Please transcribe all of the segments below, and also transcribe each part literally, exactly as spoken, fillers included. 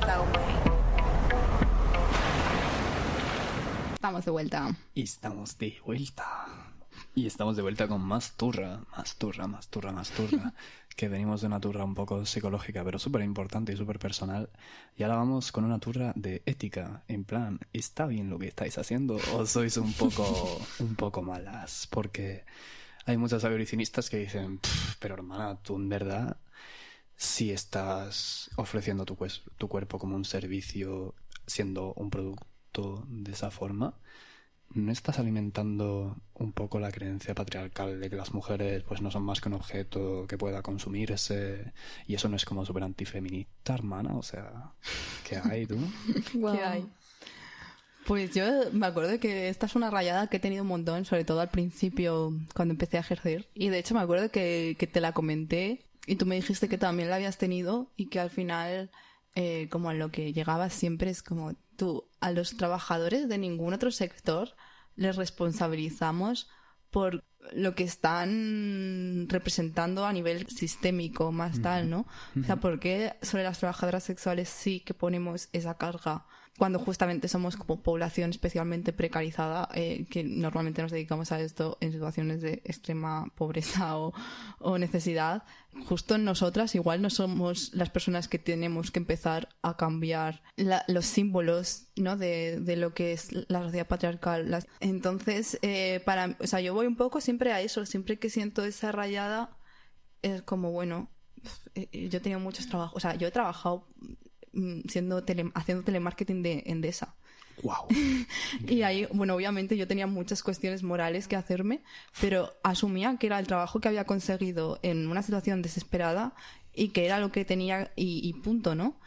without me. Estamos de vuelta. Y estamos de vuelta. Y estamos de vuelta con más turra, más turra, más turra, más turra. Que venimos de una turra un poco psicológica, pero súper importante y súper personal. Y ahora vamos con una turra de ética. En plan, ¿está bien lo que estáis haciendo o sois un poco, un poco malas? Porque hay muchas abolicionistas que dicen, pero hermana, tú en verdad, si estás ofreciendo tu, cues- tu cuerpo como un servicio, siendo un producto de esa forma, ¿no estás alimentando un poco la creencia patriarcal de que las mujeres pues no son más que un objeto que pueda consumirse? Y eso no es como súper antifeminista, hermana. O sea, ¿qué hay, tú? Wow. ¿Qué hay? Pues yo me acuerdo de que esta es una rayada que he tenido un montón, sobre todo al principio cuando empecé a ejercer. Y de hecho me acuerdo que, que te la comenté y tú me dijiste que también la habías tenido y que al final, eh, como a lo que llegabas siempre es como tú, a los trabajadores de ningún otro sector les responsabilizamos por lo que están representando a nivel sistémico más tal, ¿no? O sea, ¿por qué sobre las trabajadoras sexuales sí que ponemos esa carga cuando justamente somos como población especialmente precarizada, eh, que normalmente nos dedicamos a esto en situaciones de extrema pobreza o, o necesidad? Justo nosotras igual no somos las personas que tenemos que empezar a cambiar la, los símbolos, ¿no? de, de lo que es la sociedad patriarcal. Las... Entonces, eh, para, o sea, yo voy un poco siempre a eso, siempre que siento esa rayada es como, bueno, eh, yo he tenido muchos trabajos, o sea, yo he trabajado siendo tele, haciendo telemarketing de Endesa. Wow. Y ahí, bueno, obviamente yo tenía muchas cuestiones morales que hacerme, pero asumía que era el trabajo que había conseguido en una situación desesperada y que era lo que tenía y, y punto, ¿no?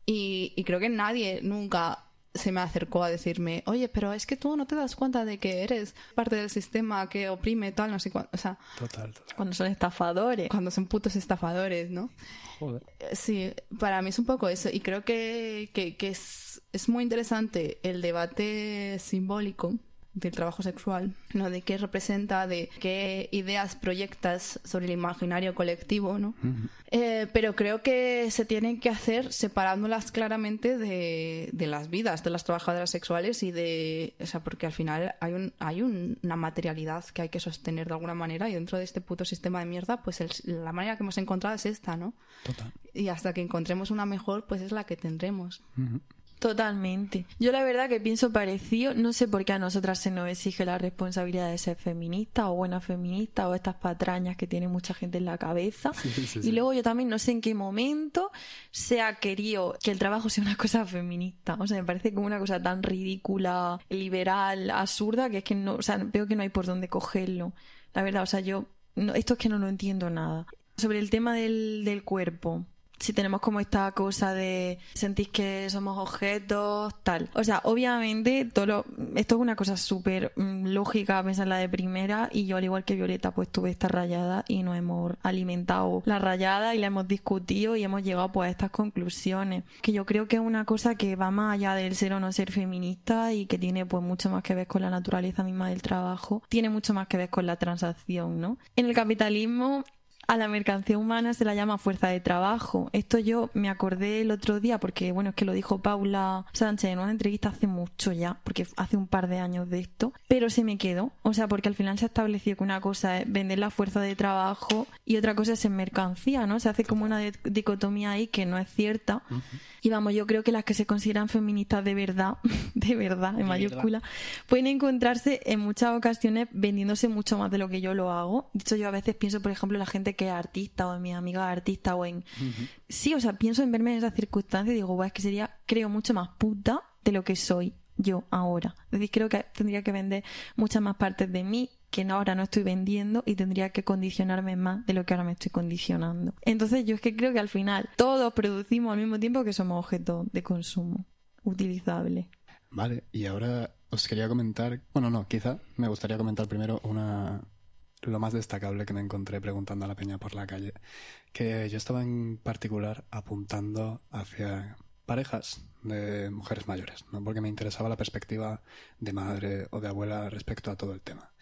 Y, y creo que nadie nunca se me acercó a decirme, oye, pero es que tú no te das cuenta de que eres parte del sistema que oprime tal, no sé cuánto. O sea, total, total. Cuando son estafadores. Cuando son putos estafadores, ¿no? Joder. Sí, para mí es un poco eso. Y creo que, que, que es, es muy interesante el debate simbólico del trabajo sexual, ¿no? De qué representa, de qué ideas proyectas sobre el imaginario colectivo, ¿no? Uh-huh. Eh, pero creo que se tienen que hacer separándolas claramente de, de las vidas de las trabajadoras sexuales y de... O sea, porque al final hay, un, hay un, una materialidad que hay que sostener de alguna manera y dentro de este puto sistema de mierda, pues el, la manera que hemos encontrado es esta, ¿no? Total. Y hasta que encontremos una mejor, pues es la que tendremos. Uh-huh. Totalmente. Yo la verdad que pienso parecido, no sé por qué a nosotras se nos exige la responsabilidad de ser feminista o buena feminista o estas patrañas que tiene mucha gente en la cabeza. Sí, sí, sí. Y luego yo también no sé en qué momento se ha querido que el trabajo sea una cosa feminista. O sea, me parece como una cosa tan ridícula, liberal, absurda, que es que no, o sea, veo que no hay por dónde cogerlo. La verdad, o sea, yo, no, esto es que no lo entiendo nada. Sobre el tema del, del cuerpo. Si tenemos como esta cosa de sentís que somos objetos, tal. O sea, obviamente, todo lo, esto es una cosa súper mmm, lógica, pensarla de primera, y yo, al igual que Violeta, pues tuve esta rayada y nos hemos alimentado la rayada y la hemos discutido y hemos llegado pues a estas conclusiones. Que yo creo que es una cosa que va más allá del ser o no ser feminista y que tiene pues mucho más que ver con la naturaleza misma del trabajo. Tiene mucho más que ver con la transacción, ¿no? En el capitalismo, a la mercancía humana se la llama fuerza de trabajo. Esto yo me acordé el otro día porque, bueno, es que lo dijo Paula Sánchez en una entrevista hace mucho ya, porque hace un par de años de esto, pero se me quedó. O sea, porque al final se ha establecido que una cosa es vender la fuerza de trabajo y otra cosa es en mercancía, ¿no? Se hace como una dicotomía ahí que no es cierta. Uh-huh. Y vamos, yo creo que las que se consideran feministas de verdad, de verdad, en mayúscula, pueden encontrarse en muchas ocasiones vendiéndose mucho más de lo que yo lo hago. De hecho, yo a veces pienso, por ejemplo, en la gente que es artista o en mis amigas artistas o en... Uh-huh. Sí, o sea, pienso en verme en esas circunstancias y digo, bueno, es que sería, creo, mucho más puta de lo que soy yo ahora. Es decir, creo que tendría que vender muchas más partes de mí que ahora no estoy vendiendo y tendría que condicionarme más de lo que ahora me estoy condicionando. Entonces yo es que creo que al final todos producimos al mismo tiempo que somos objetos de consumo utilizable. Vale, y ahora os quería comentar, bueno, no, quizá me gustaría comentar primero una lo más destacable que me encontré preguntando a la peña por la calle, que yo estaba en particular apuntando hacia parejas de mujeres mayores, ¿no? Porque me interesaba la perspectiva de madre o de abuela respecto a todo el tema.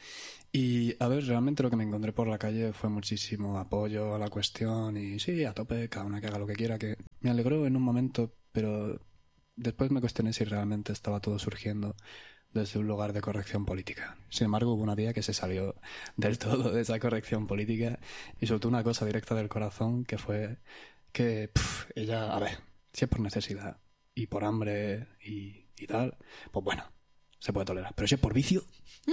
Y, a ver, realmente lo que me encontré por la calle fue muchísimo apoyo a la cuestión y sí, a tope, cada una que haga lo que quiera, que me alegró en un momento, pero después me cuestioné si realmente estaba todo surgiendo desde un lugar de corrección política. Sin embargo, hubo una tía que se salió del todo de esa corrección política y soltó una cosa directa del corazón, que fue que pff, ella, a ver, si es por necesidad y por hambre y, y tal, pues bueno, se puede tolerar. Pero si es por vicio,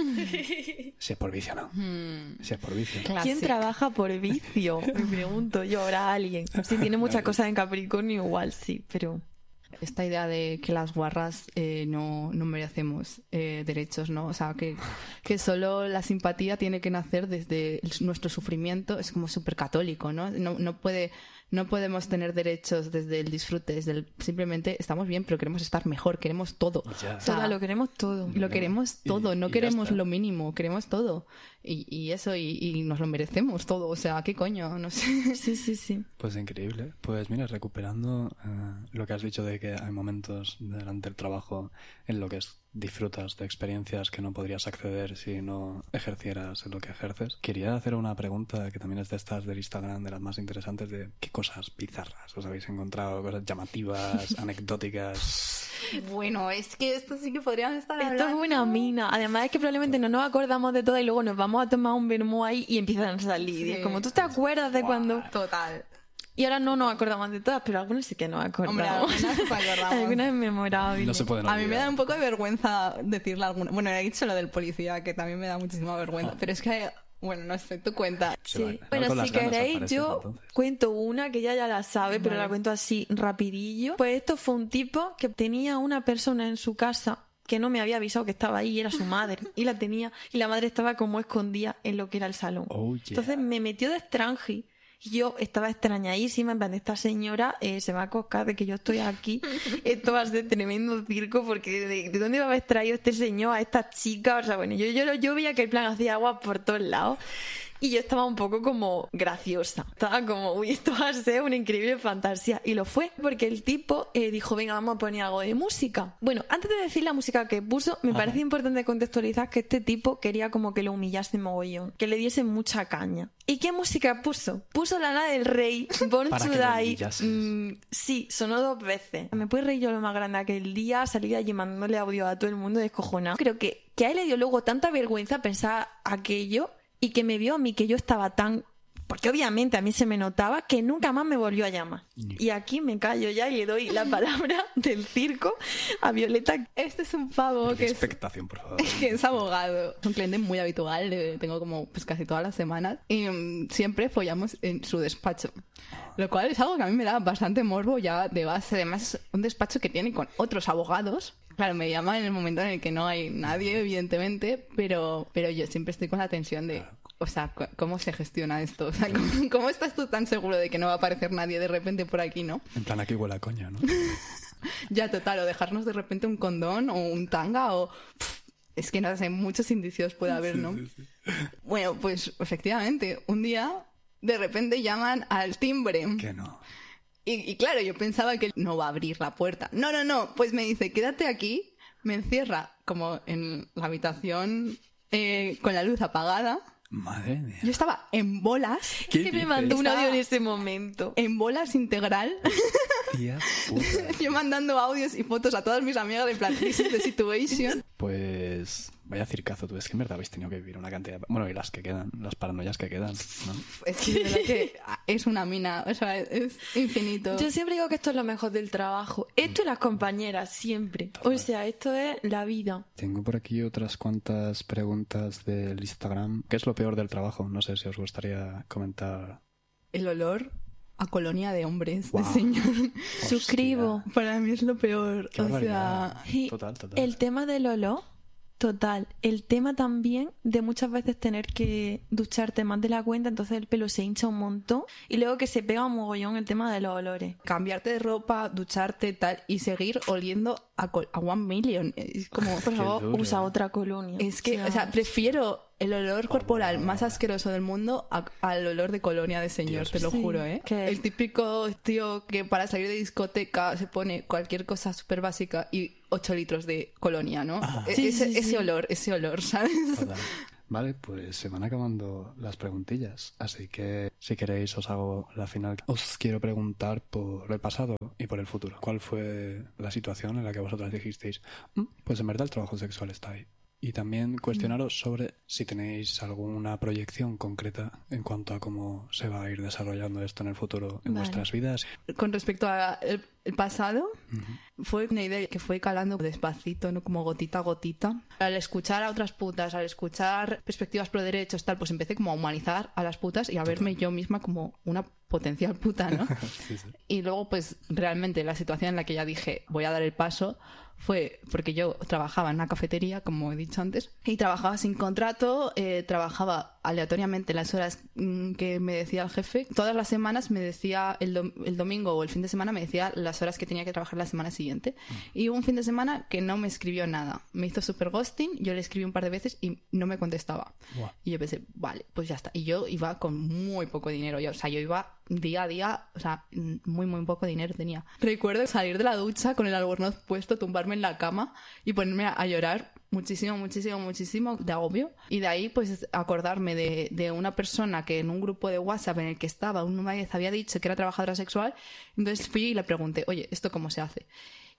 si es por vicio no. Si es por vicio. ¿Quién trabaja por vicio? Me pregunto yo ahora a alguien. Si tiene muchas cosas en Capricornio, igual sí, pero... Esta idea de que las guarras eh, no, no merecemos eh, derechos, ¿no? O sea, que, que solo la simpatía tiene que nacer desde el- nuestro sufrimiento, es como súper católico, ¿no? No, no puede... No podemos tener derechos desde el disfrute, desde el... Simplemente estamos bien, pero queremos estar mejor, queremos todo. Ya. O sea, Total, lo queremos todo. lo queremos Y- todo, y no ya queremos está. lo mínimo, queremos todo. Y, y eso, y, y nos lo merecemos todo. O sea, ¿qué coño? No sé. Sí, sí, sí. Pues increíble. Pues mira, recuperando eh, lo que has dicho de que hay momentos durante el trabajo en lo que es- disfrutas de experiencias que no podrías acceder si no ejercieras en lo que ejerces. Quería hacer una pregunta que también es de estas del Instagram, de las más interesantes, de qué cosas bizarras os habéis encontrado, cosas llamativas, anecdóticas. Bueno, es que esto sí que podríamos estar Esto es una mina. Además es que probablemente no nos acordamos de todo y luego nos vamos a tomar un vermú ahí y empiezan a salir. Y es Sí. como, ¿tú te acuerdas de cuando...? Total. Y ahora no nos acordamos de todas, pero algunas sí que nos acordamos. Hombre, algunas nos acordamos. Algunas memorables. No se pueden A mí me da olvidar. un poco de vergüenza decirle alguna. Bueno, he dicho lo del policía, que también me da muchísima vergüenza. Pero es que, bueno, no sé, tú cuenta. Se Sí. va- va Bueno, con si las ganas, queréis, al parecer, yo entonces. cuento una que ella ya la sabe, pero Vale. la cuento así rapidillo. Pues esto fue un tipo que tenía una persona en su casa que no me había avisado que estaba ahí, era su madre, y la tenía, y la madre estaba como escondida en lo que era el salón. Oh, yeah. Entonces me metió de extranji. Y yo estaba extrañadísima, en plan, esta señora eh, se va a coscar de que yo estoy aquí. Esto va a ser tremendo circo, porque ¿de, de dónde va a haber traído este señor a esta chica? O sea, bueno, yo, yo, yo veía que el plan hacía agua por todos lados. Y yo estaba un poco como graciosa. Estaba como, uy, esto va a ser una increíble fantasía. Y lo fue, porque el tipo eh, dijo, venga, vamos a poner algo de música. Bueno, antes de decir la música que puso, me Ajá. parece importante contextualizar que este tipo quería como que lo humillase mogollón, que le diese mucha caña. ¿Y qué música puso? Puso Lana del Rey, Born Para to que lo Die. humillases. Mm, sí, sonó dos veces. Me puedo reír yo lo más grande aquel día, salir de allí mandándole audio a todo el mundo descojonado. Creo que, que a él le dio luego tanta vergüenza pensar aquello y que me vio a mí que yo estaba tan... Porque obviamente a mí se me notaba que nunca más me volvió a llamar. Y aquí me callo ya y le doy la palabra del circo a Violeta. Este es un pavo que es, Expectación, por favor. que es abogado. Es un cliente muy habitual, le tengo como pues casi todas las semanas. Y mm, siempre follamos en su despacho. Lo cual es algo que a mí me da bastante morbo ya de base. Además, es un despacho que tiene con otros abogados. Claro, me llama en el momento en el que no hay nadie, evidentemente, pero, pero yo siempre estoy con la tensión de, o sea, cu- ¿cómo se gestiona esto? O sea, ¿cómo, cómo estás tú tan seguro de que no va a aparecer nadie de repente por aquí, no? En plan, aquí huele a coña, ¿no? Ya, total, o dejarnos de repente un condón o un tanga o... pff, es que no sé, muchos indicios puede haber, ¿no? Bueno, pues efectivamente, un día de repente llaman al timbre. Que no. Y, y claro, yo pensaba que no va a abrir la puerta. No, no, no. Pues me dice, quédate aquí. Me encierra como en la habitación eh, con la luz apagada. Madre mía. Yo estaba en bolas. ¿Qué Que me dices? mandó un Estaba- audio en ese momento. En bolas integral. Tía puta. Yo mandando audios y fotos a todas mis amigas de plan, this is the situation. Pues vaya circazo, tú. Es que en verdad habéis tenido que vivir una cantidad... Bueno, y las que quedan, las paranoias que quedan, ¿no? Es que de verdad que es una mina. O sea, es infinito. Yo siempre digo que esto es lo mejor del trabajo. Esto y las compañeras, siempre. O sea, esto es la vida. Tengo por aquí otras cuantas preguntas del Instagram. ¿Qué es lo peor del trabajo? No sé si os gustaría comentar. El olor a colonia de hombres, Guau. de señor. Suscribo. Para mí es lo peor. Qué O barbaridad. sea, Y Total, total. el tema del olor, total. El tema también de muchas veces tener que ducharte más de la cuenta, entonces el pelo se hincha un montón. Y luego que se pega un mogollón el tema de los olores. cambiarte de ropa, ducharte, tal, y seguir oliendo a, col- a One Million. Es como, Por Qué favor, duro. usa otra colonia. es que, o sea, prefiero el olor corporal más asqueroso del mundo a- al olor de colonia de señor, Dios te lo mío. juro, ¿eh? ¿Qué? El típico tío que para salir de discoteca se pone cualquier cosa súper básica y ocho litros de colonia, ¿no? E- Sí, ese, sí, sí. ese olor, ese olor, ¿sabes? Total. Vale, pues se van acabando las preguntillas, así que si queréis os hago la final. Os quiero preguntar por el pasado y por el futuro. ¿Cuál fue la situación en la que vosotras dijisteis, "Mm, pues en verdad el trabajo sexual está ahí"? Y también cuestionaros sobre si tenéis alguna proyección concreta en cuanto a cómo se va a ir desarrollando esto en el futuro en Vale. vuestras vidas. Con respecto al el pasado, Uh-huh. fue una idea que fue calando despacito, ¿no? Como gotita a gotita. Al escuchar a otras putas, al escuchar perspectivas pro derechos, tal, pues empecé como a humanizar a las putas y a verme yo misma como una potencial puta, ¿no? Sí, sí. Y luego, pues, realmente la situación en la que ya dije, voy a dar el paso, fue porque yo trabajaba en una cafetería, como he dicho antes, y trabajaba sin contrato, eh, trabajaba aleatoriamente las horas mm, que me decía el jefe. Todas las semanas me decía, el, dom- el domingo o el fin de semana me decía las horas que tenía que trabajar la semana siguiente. Y hubo un fin de semana que no me escribió nada. Me hizo super ghosting, yo le escribí un par de veces y no me contestaba. Buah. Y yo pensé, vale, pues ya está. Y yo iba con muy poco dinero. Yo, o sea, yo iba día a día, o sea, muy, muy poco dinero tenía. Recuerdo salir de la ducha con el albornoz puesto, tumbarme en la cama y ponerme a, a llorar muchísimo, muchísimo, muchísimo de agobio. Y de ahí, pues, acordarme de, de una persona que en un grupo de WhatsApp en el que estaba una vez había dicho que era trabajadora sexual. Entonces fui y le pregunté, oye, ¿esto cómo se hace?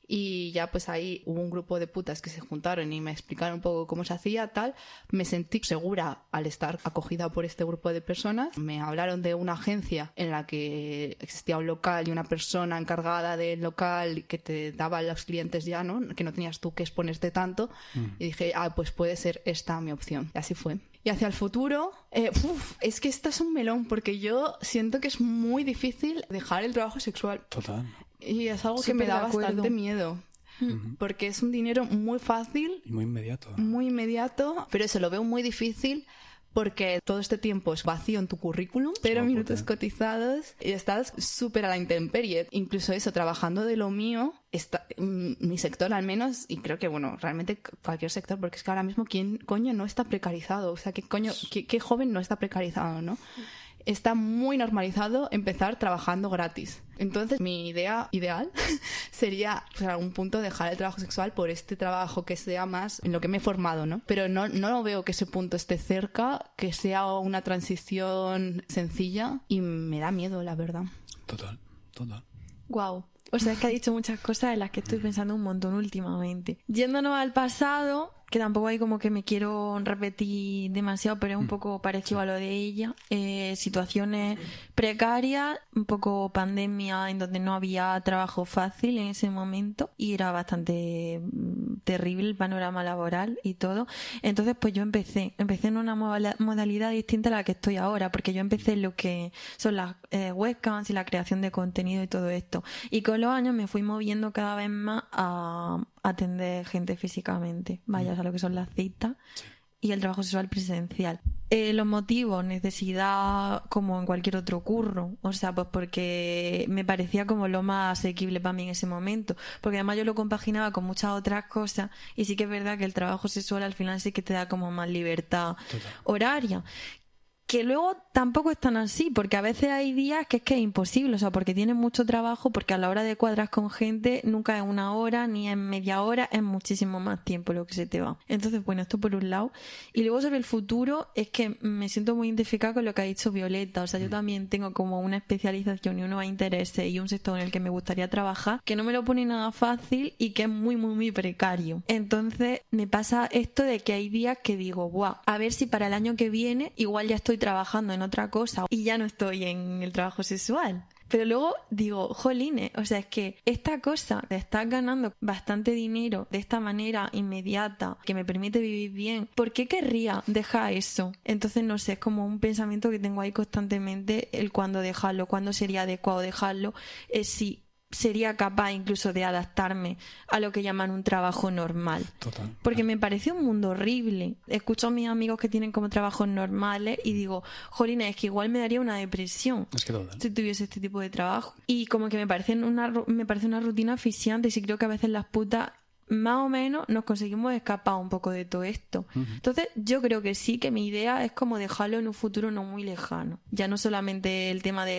Y ya pues ahí hubo un grupo de putas que se juntaron y me explicaron un poco cómo se hacía, tal. Me sentí segura al estar acogida por este grupo de personas. Me hablaron de una agencia en la que existía un local y una persona encargada del local que te daba a los clientes ya, ¿no? Que no tenías tú que exponerte tanto. Mm. Y dije, ah, pues puede ser esta mi opción. Y así fue. Y hacia el futuro, eh, uf, es que esta es un melón, porque yo siento que es muy difícil dejar el trabajo sexual. Total. Y es algo Súper que me da de acuerdo. bastante miedo. Uh-huh. Porque es un dinero muy fácil, Y muy inmediato. muy inmediato, pero se lo veo muy difícil porque todo este tiempo es vacío en tu currículum, pero Oh, minutos puta. cotizados y estás súper a la intemperie. Incluso eso, trabajando de lo mío, está, mm, mi sector al menos, y creo que, bueno, realmente cualquier sector, porque es que ahora mismo, ¿quién coño no está precarizado? O sea, ¿qué coño, qué, qué joven no está precarizado, no? Está muy normalizado empezar trabajando gratis. Entonces, mi idea ideal sería, pues, en algún punto dejar el trabajo sexual por este trabajo que sea más en lo que me he formado, ¿no? Pero no, no veo que ese punto esté cerca, que sea una transición sencilla y me da miedo, la verdad. Total, total. Wow. O sea, es que ha dicho muchas cosas en las que estoy pensando un montón últimamente. Yéndonos al pasado, que tampoco hay como que me quiero repetir demasiado, pero es un poco parecido a lo de ella. Eh, situaciones precarias, un poco pandemia en donde no había trabajo fácil en ese momento y era bastante mm, terrible el panorama laboral y todo. Entonces, pues yo empecé, empecé en una moda- modalidad distinta a la que estoy ahora, porque yo empecé en lo que son las eh, webcams y la creación de contenido y todo esto. Y con los años me fui moviendo cada vez más a atender gente físicamente, vaya, o sea, lo que son las citas y el trabajo sexual presencial. Eh, los motivos, necesidad como en cualquier otro curro, o sea, pues porque me parecía como lo más asequible para mí en ese momento, porque además yo lo compaginaba con muchas otras cosas y sí que es verdad que el trabajo sexual al final sí que te da como más libertad Total. horaria. Que luego tampoco es tan así, porque a veces hay días que es que es imposible, o sea, porque tienes mucho trabajo, porque a la hora de cuadras con gente nunca es una hora ni es media hora, es muchísimo más tiempo lo que se te va. Entonces, bueno, esto por un lado. Y luego sobre el futuro, es que me siento muy identificada con lo que ha dicho Violeta, o sea, yo también tengo como una especialización y unos intereses y un sector en el que me gustaría trabajar, que no me lo pone nada fácil y que es muy, muy, muy precario. Entonces, me pasa esto de que hay días que digo, guau, a ver si para el año que viene igual ya estoy trabajando en otra cosa y ya no estoy en el trabajo sexual. Pero luego digo, jolines, o sea, es que esta cosa de estar ganando bastante dinero de esta manera inmediata, que me permite vivir bien, ¿por qué querría dejar eso? Entonces, no sé, es como un pensamiento que tengo ahí constantemente, el cuándo dejarlo, cuándo sería adecuado dejarlo, eh, si sería capaz incluso de adaptarme a lo que llaman un trabajo normal. Total. Porque me parece un mundo horrible. Escucho a mis amigos que tienen como trabajos normales y digo, jolina, es que igual me daría una depresión Es que total. si tuviese este tipo de trabajo. Y como que me parece una, ru- me parece una rutina asfixiante y sí creo que a veces las putas más o menos nos conseguimos escapar un poco de todo esto. Ujú. Entonces yo creo que sí, que mi idea es como dejarlo en un futuro no muy lejano. Ya no solamente el tema de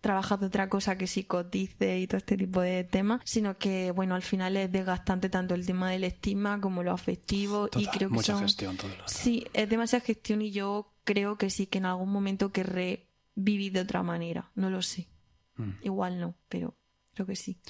trabajas de otra cosa que si cotice y todo este tipo de temas, sino que, bueno, al final es desgastante tanto el tema del estigma como lo afectivo. Total, y creo que mucha son... gestión todo el rato. Sí, es demasiada gestión y yo creo que sí, que en algún momento querré vivir de otra manera. No lo sé. Mm. Igual no, pero creo que sí.